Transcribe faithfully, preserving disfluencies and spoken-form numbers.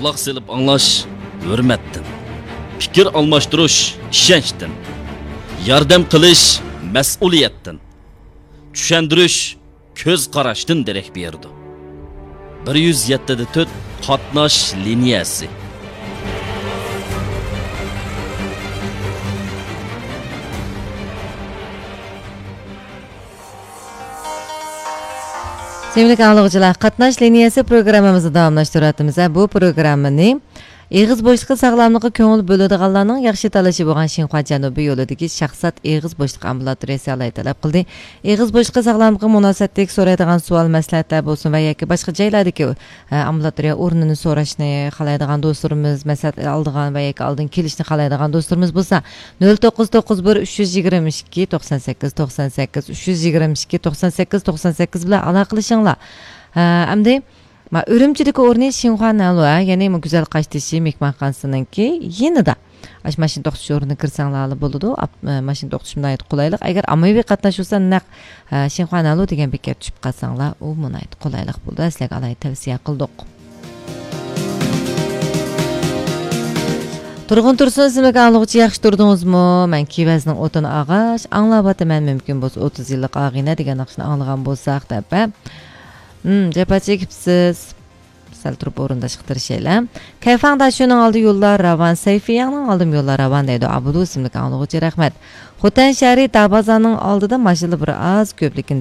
Quloq silib anglash hurmatdan. Fikir almashtirish ishonchdan. Yordam qilish mas'uliyatdan. Tushuntirish ko'z qarashdan darak berdi. bir yuz yetti da to'rt qatnash liniyasi. Sevgili anlıqçılar, qatnash liniyasi programmamizni davomlashtiryapmiz. Bu programmani Eğiz boşluqi sağlamlığı köngül bölüdiganlarning yaxshi talashi bo'lgan Xinhua Janubiy yo'lidagi shaxsat eğiz boşluq ambulatoriyasi alay talab qildi. Eğiz boşluqi sağlamlığı munosabatdagi so'raydigan savol maslahatlar bo'lsin va yoki boshqa joylardagi ambulatoriya o'rnini so'rashni qalaydigan do'stlarimiz, maslahat oldigan va yoki oldin kelishni qalaydigan do'stlarimiz bo'lsa nol to'qqiz to'qqiz bir uch yuz yigirma ikki to'qson sakkiz to'qson sakkiz uch yuz yigirma ikki to'qson sakkiz to'qson sakkiz bilan aloqa qilishinglar. Hamda Ma Ürümçideki o'rni Xinhua Nalua, ya'ni bu güzel qaştishi mehmonxonasininki yanida. Aş mashin to'xtash o'rnini kirsanglar bo'ladi. Mashin to'xtash bilan qulaylik. Agar ommaviy qatnashuvsa naq Xinhua Nalua degan bekat tushib qolsanglar, u munayt qulaylik bo'ldi. Sizlarga alay tavsiya qildik. Turg'un Tursun ismli anlıqçı yaxshi turdingizmi? Men Kivazning o'tin og'ash anglabaman mumkin bo'lsa o'ttiz yillik og'ina degan naqshni anglagan bo'lsak deb. Hmm, cephe çekipsiz. Sal turib o'rinda chiqtirishaylar. Kayfangda shuning oldi yo'llar ravan, Sayfiyaning oldim yo'llar ravan deydi. Abudu ismli anlıqçı rahmat. Xotan shahri Tabazaning oldida mashina bir oz ko'plik